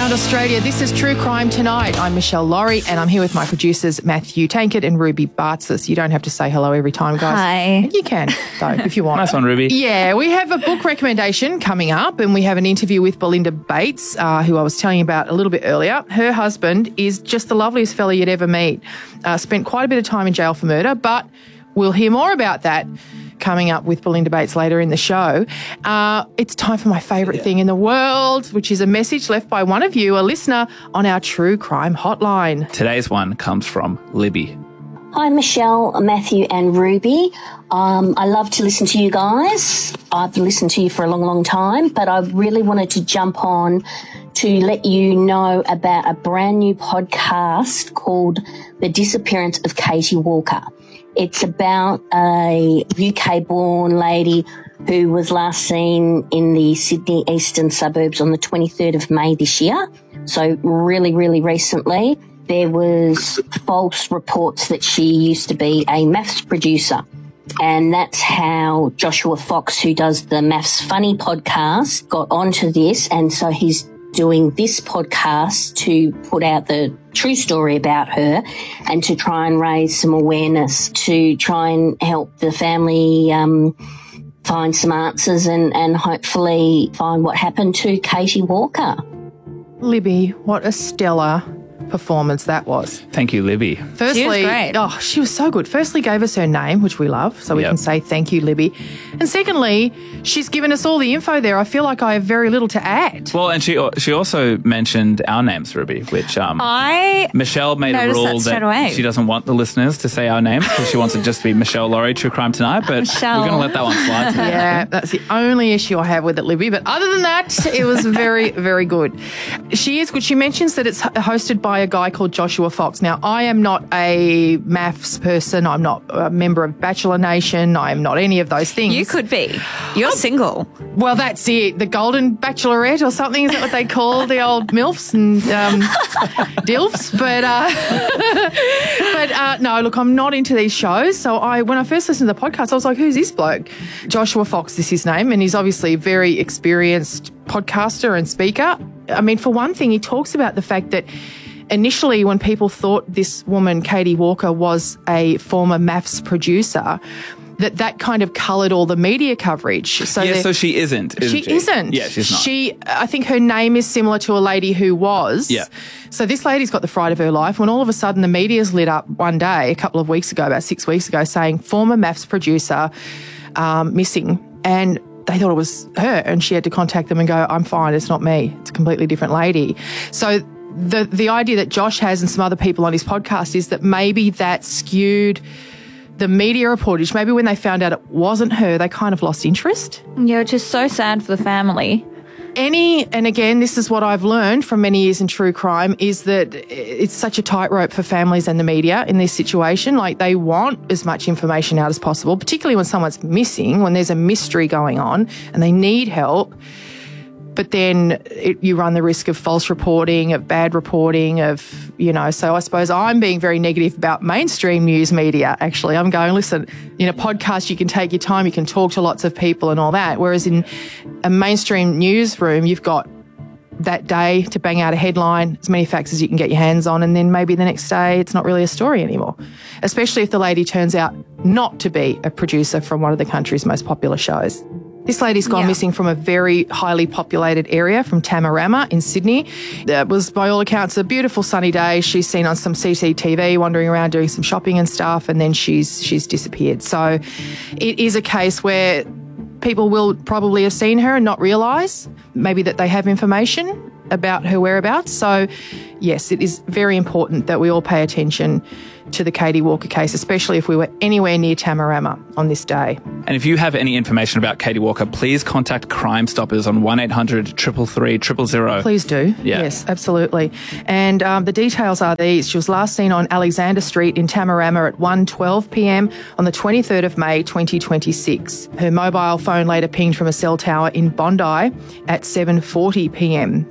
around Australia. This is True Crime Tonight. I'm Michelle Laurie and I'm here with my producers Matthew Tankard and Ruby Bartzis. You don't have to say hello every time, guys. Hi. You can, though, if you want. Nice one, Ruby. Yeah, we have a book recommendation coming up and we have an interview with Belinda Bates, who I was telling you about a little bit earlier. Her husband is just the loveliest fella you'd ever meet. Spent quite a bit of time in jail for murder, but we'll hear more about that coming up with Belinda Bates later in the show. It's time for my favourite thing in the world, which is a message left by one of you, a listener, on our True Crime hotline. Today's one comes from Libby. Hi, Michelle, Matthew and Ruby. I love to listen to you guys. I've listened to you for a long, long time, but I really wanted to jump on to let you know about a brand new podcast called The Disappearance of Katie Walker. It's about a UK-born lady who was last seen in the Sydney eastern suburbs on the 23rd of May this year. So really, really recently. There was false reports that she used to be a maths producer. And that's how Joshua Fox, who does the Maths Funny podcast, got onto this. And so he's doing this podcast to put out the true story about her and to try and raise some awareness, to try and help the family find some answers and hopefully find what happened to Katie Walker. Libby, what a stellar performance that was. Thank you, Libby. Firstly, she was great. Oh, she was so good. Firstly, gave us her name, which we love, so we can say thank you, Libby. And secondly, she's given us all the info there. I feel like I have very little to add. Well, and she also mentioned our names, Ruby, which Michelle made a rule that she doesn't want the listeners to say our names because she wants it just to be Michelle Laurie, True Crime Tonight, but Michelle. We're going to let that one slide today. Yeah, that's the only issue I have with it, Libby. But other than that, it was very, very good. She is good. She mentions that it's hosted by a guy called Joshua Fox. Now, I am not a maths person. I'm not a member of Bachelor Nation. I am not any of those things. You could be. You're single. Well, that's it. The Golden Bachelorette or something. Is that what they call the old MILFs and DILFs? But no, look, I'm not into these shows. So when I first listened to the podcast, I was like, who's this bloke? Joshua Fox is his name, and he's obviously a very experienced podcaster and speaker. I mean, for one thing, he talks about the fact that initially when people thought this woman, Katie Walker, was a former maths producer, that kind of coloured all the media coverage. So she isn't, isn't she? She isn't. Yeah, she's not. I think her name is similar to a lady who was. Yeah. So this lady's got the fright of her life when all of a sudden the media's lit up one day, a couple of weeks ago, about 6 weeks ago, saying former maths producer missing. And they thought it was her, and she had to contact them and go, I'm fine, it's not me. It's a completely different lady. So the idea that Josh has and some other people on his podcast is that maybe that skewed the media reportage. Maybe when they found out it wasn't her, they kind of lost interest. Yeah, which is so sad for the family. And again, this is what I've learned from many years in true crime, is that it's such a tightrope for families and the media in this situation. Like, they want as much information out as possible, particularly when someone's missing, when there's a mystery going on and they need help. But then you run the risk of false reporting, of bad reporting, of, so I suppose I'm being very negative about mainstream news media, actually. I'm going, listen, in a podcast, you can take your time, you can talk to lots of people and all that. Whereas in a mainstream newsroom, you've got that day to bang out a headline, as many facts as you can get your hands on, and then maybe the next day it's not really a story anymore, especially if the lady turns out not to be a producer from one of the country's most popular shows. This lady's gone missing from a very highly populated area, from Tamarama in Sydney. It was, by all accounts, a beautiful sunny day. She's seen on some CCTV wandering around doing some shopping and stuff, and then she's disappeared. So it is a case where people will probably have seen her and not realise maybe that they have information about her whereabouts. So, yes, it is very important that we all pay attention to the Katie Walker case, especially if we were anywhere near Tamarama on this day. And if you have any information about Katie Walker, please contact Crime Stoppers on 1-800-333-000. Please do. Yeah. Yes, absolutely. And the details are these. She was last seen on Alexander Street in Tamarama at 1:12 p.m. on the 23rd of May 2026. Her mobile phone later pinged from a cell tower in Bondi at 7:40 p.m.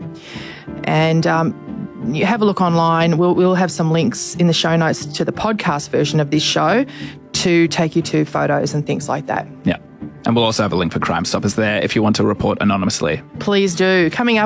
And you have a look online. We'll have some links in the show notes to the podcast version of this show to take you to photos and things like that. Yeah. And we'll also have a link for Crime Stoppers there if you want to report anonymously. Please do. Coming up